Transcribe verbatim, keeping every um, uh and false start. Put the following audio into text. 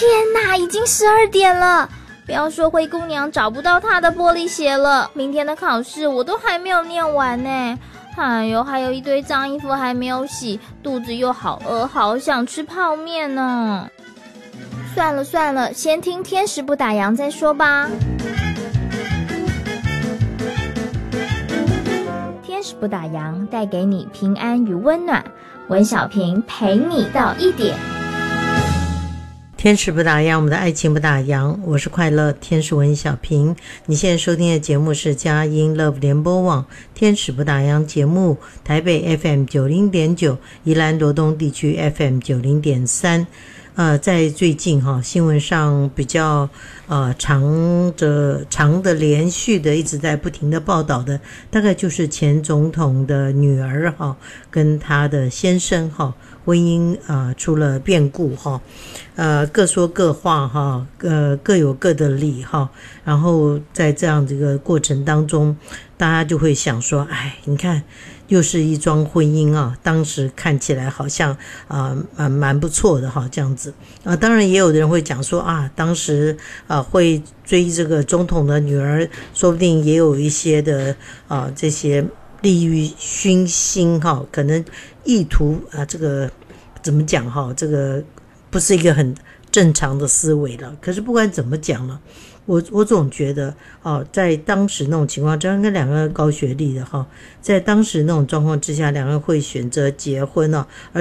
天哪，已经十二点了！不要说灰姑娘找不到她的玻璃鞋了，明天的考试我都还没有念完呢。哎呦，还有一堆脏衣服还没有洗，肚子又好饿，好想吃泡面呢。算了算了，先听天使不打烊再说吧。天使不打烊，带给你平安与温暖。文小平陪你到一点。 天使不打烊，我们的爱情不打烊。我是快乐天使文小平。你现在收听的节目是佳音 Love 联播网天使不打烊节目，台北 F M 九十点九，宜兰罗东地区 F M 九十点三。呃，在最近哈新闻上比较呃长的长的连续的一直在不停的报道的，大概就是前总统的女儿哈跟他的先生哈婚姻啊、呃、出了变故哈，呃各说各话哈，呃各有各的理哈，然后在这样这个过程当中，大家就会想说，哎，你看。又是一桩婚姻啊，当时看起来好像啊蛮蛮不错的哈，这样子啊，当然也有人会讲说啊，当时啊会追这个总统的女儿，说不定也有一些的啊这些利欲熏心哈，可能意图啊这个怎么讲哈，这个不是一个很正常的思维了。可是不管怎么讲了。我我总觉得哦，在当时那种情况，这样跟两个高学历的哈，在当时那种状况之下，两个人会选择结婚哦，而